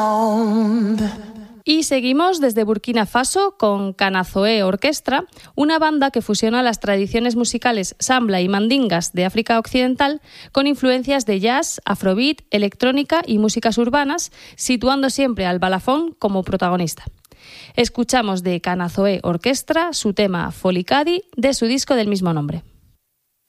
Y seguimos desde Burkina Faso con Canazoé Orquestra, una banda que fusiona las tradiciones musicales sambla y mandingas de África Occidental con influencias de jazz, afrobeat, electrónica y músicas urbanas, situando siempre al balafón como protagonista. Escuchamos de Canazoé Orquestra su tema Folicadi de su disco del mismo nombre.